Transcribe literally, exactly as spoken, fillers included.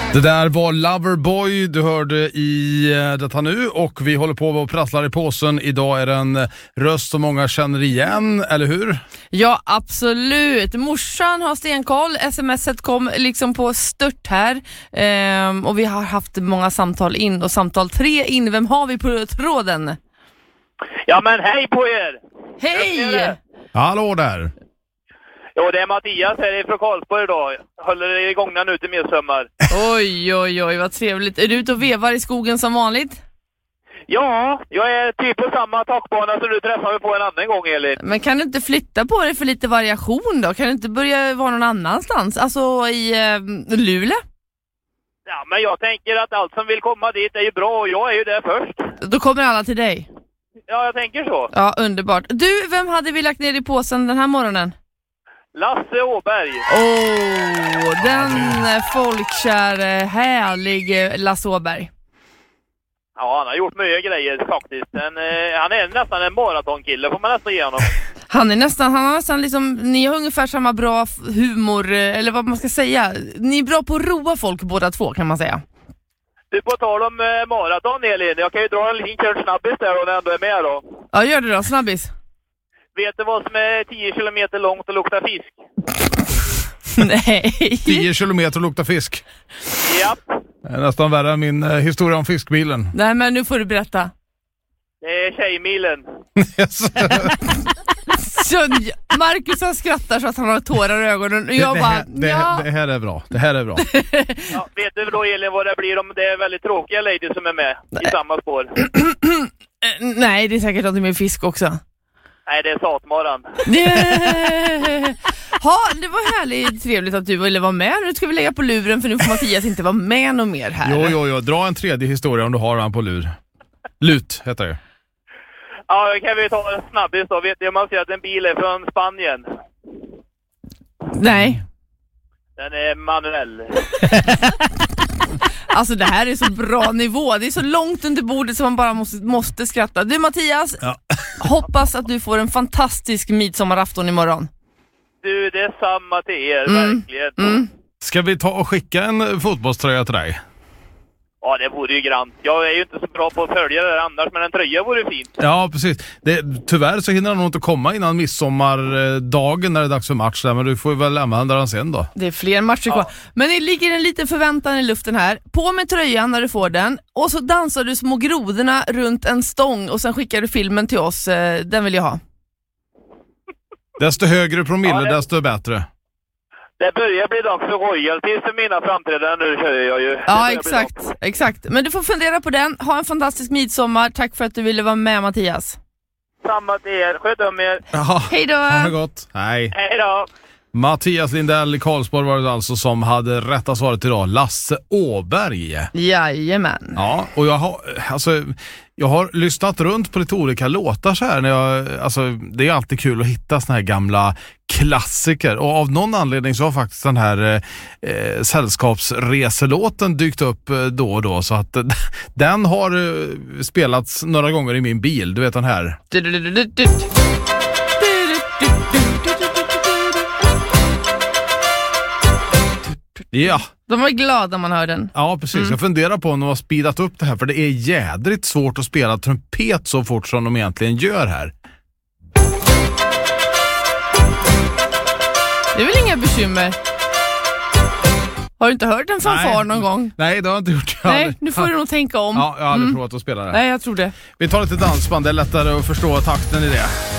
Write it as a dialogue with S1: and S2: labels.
S1: Det där var Loverboy du hörde i detta nu, och vi håller på att prassla i påsen. Idag är det en röst som många känner igen, eller hur?
S2: Ja, absolut. Morsan har stenkoll. Smset kom liksom på stört här. Ehm, och vi har haft många samtal in, och samtal tre in. Vem har vi på tråden?
S3: Ja, men hej på er!
S2: Hej!
S1: Hallå där!
S3: Jo, det är Mattias här från Karlsborg idag. Håller er igång nu till midsommar.
S2: Oj, oj, oj, vad trevligt. Är du ute och vevar i skogen som vanligt?
S3: Ja, jag är typ på samma takbana som du träffade på en annan gång, Elin.
S2: Men kan du inte flytta på dig för lite variation då? Kan du inte börja vara någon annanstans? Alltså i eh, Luleå?
S3: Ja, men jag tänker att allt som vill komma dit är ju bra, och jag är ju där först.
S2: Då kommer alla till dig.
S3: Ja, jag tänker så.
S2: Ja, underbart. Du, vem hade vi lagt ner i påsen den här morgonen?
S3: Lasse Åberg.
S2: Åh, oh, den folkkär, härlig Lasse Åberg.
S3: Ja, han har gjort mycket grejer faktiskt. En, eh, han är nästan en maratonkille, får man nästan ge honom.
S2: Han är nästan, han har nästan liksom, ni har ungefär samma bra humor, eller vad man ska säga. Ni är bra på att roa folk båda två, kan man säga.
S3: Du, på tal om eh, maraton, Elin, jag kan ju dra en liten kört snabbis där om jag ändå är med då.
S2: Ja, gör det då, snabbis.
S3: Vet du vad som är tio kilometer långt och luktar fisk?
S2: Nej.
S1: tio kilometer och luktar fisk.
S3: Japp.
S1: Det är nästan värre än min eh, historia om fiskbilen.
S2: Nej, men nu får du berätta.
S3: Det är tjejmilen.
S2: Så Marcus har skrattar så att han har tårar i ögonen. Och jag
S1: det,
S2: bara,
S1: det, det,
S2: ja.
S1: det här är bra. Det här är bra.
S3: Ja, vet du då, Elin, vad det blir om det är väldigt tråkiga ladies som är med i samma spår?
S2: Nej, det är säkert något med fisk också.
S3: Nej, det är satmaran.
S2: Ja, det var härligt trevligt att du ville vara med. Nu ska vi lägga på luren, för nu får Mattias inte vara med någon mer här.
S1: Jo, jo, jo. Dra en tredje historia om du har han på lur. Lut heter det.
S3: Ja, kan vi ta en snabbis då? Vet du om man ser att en bil är från Spanien?
S2: Nej.
S3: Den är manuell.
S2: Alltså det här är så bra nivå. Det är så långt under bordet så man bara måste, måste skratta. Du Mattias, ja. Hoppas att du får en fantastisk midsommarafton imorgon.
S3: Du, det är samma till er,
S2: mm.
S3: verkligen.
S2: Mm.
S1: Ska vi ta och skicka en fotbollströja till dig?
S3: Ja, det vore ju grant. Jag är ju inte så bra på att följa det annars, men en tröja vore fint.
S1: Ja, precis. Det, tyvärr så hinner han nog inte komma innan midsommardagen när det är dags för match där, men du får väl använda den sen då.
S2: Det är fler matcher kvar. Ja. Men det ligger en liten förväntan i luften här. På med tröjan när du får den, och så dansar du små grodorna runt en stång och sen skickar du filmen till oss. Den vill jag ha.
S1: Desto högre promille,
S3: ja, det...
S1: desto bättre.
S3: Det börjar bli dags för royalties för mina framträdanden, nu kör jag ju.
S2: Ja, exakt, exakt. Men du får fundera på den. Ha en fantastisk midsommar. Tack för att du ville vara med, Mattias.
S3: Samma till er. Sköt om er.
S1: Jaha.
S2: Hej då.
S1: Ha det gott. Hej.
S3: Hej då.
S1: Mattias Lindell i Karlsborg var det alltså som hade rätta svaret idag. Lasse Åberg.
S2: Jajamän.
S1: Ja, och jag har, alltså, jag har lyssnat runt på lite olika låtar så här. När jag, alltså, det är alltid kul att hitta såna här gamla klassiker. Och av någon anledning så har faktiskt den här eh, sällskapsreselåten dykt upp eh, då och då. Så att eh, den har eh, spelats några gånger i min bil. Du vet den här.
S2: Du, du, du, du, du.
S1: Ja.
S2: De var glada man hör den.
S1: Ja, precis. Mm. Jag funderar på om de har speedat upp det här, för det är jädrigt svårt att spela trumpet så fort som de egentligen gör här.
S2: Det är väl inga bekymmer. Har du inte hört en fanfar någon gång?
S1: Nej, det har jag inte gjort. Jag
S2: Nej,
S1: aldrig...
S2: nu får du nog tänka om.
S1: Ja, jag har aldrig
S2: mm.
S1: provat att spela det.
S2: Nej, jag tror det.
S1: Vi tar lite dansband, det är lättare att förstå takten i det.